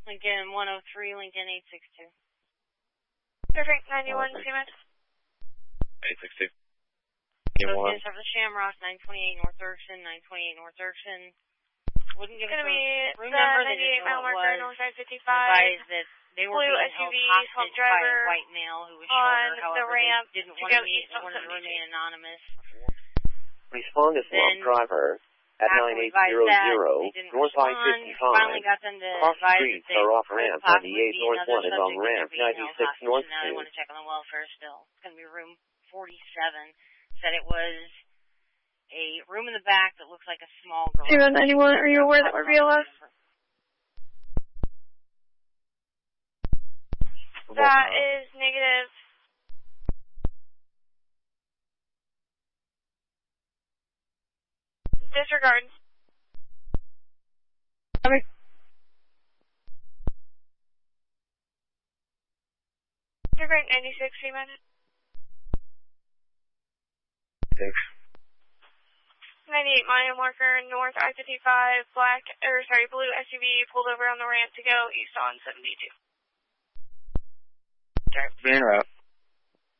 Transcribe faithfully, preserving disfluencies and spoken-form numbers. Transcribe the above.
Lincoln one oh three, Lincoln eight six two. Perfect, ninety-one, Seaman. eight six two. Associates of the Shamrock, nine twenty-eight North Erickson, nine twenty-eight North Erickson. Wouldn't give us a room number, they didn't know what it was. Advised that they were being held hostage by a white male who was shorter, however they didn't want to meet and wanted to remain anonymous. Respond to swamp driver at nine eight zero zero, North I fifty-five, cross streets are off ramp ninety-eight North one and on ramp ninety-six North two. Now they want to check on the welfare still. It's going to be room forty-seven. Said it was a room in the back that looks like a small garage. Zero ninety-one, are you aware that we're B L S? That is negative. Disregard. Okay. Disregard ninety-six, Seaman. Thanks. ninety-eight mile marker, north I fifty-five, black, or sorry, blue S U V pulled over on the ramp to go east on seventy-two. Being route.